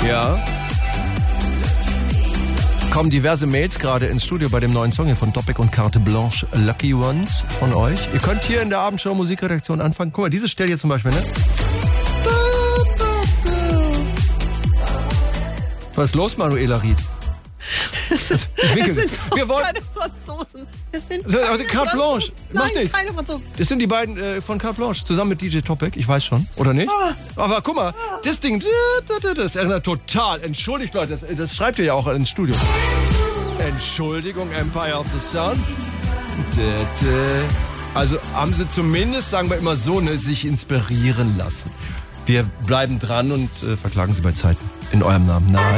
Ja. Kommen diverse Mails gerade ins Studio bei dem neuen Song hier von Topic und Carte Blanche, Lucky Ones von euch. Ihr könnt hier in der Abendshow Musikredaktion anfangen. Guck mal, diese Stelle hier zum Beispiel, ne? Was ist los, Manuela Ried? Das sind doch keine Franzosen. Das sind also Carte Blanche. Nein, Macht nichts. keine Franzosen. Das sind die beiden von Carte Blanche, zusammen mit DJ Topic. Ich weiß schon, oder nicht? Aber guck mal, das Ding, das erinnert total. Entschuldigt, Leute, das schreibt ihr ja auch ins Studio. Entschuldigung, Empire of the Sun. Also haben sie zumindest, sagen wir immer so, ne, sich inspirieren lassen. Wir bleiben dran und verklagen sie bei Zeiten in eurem Namen. Nein.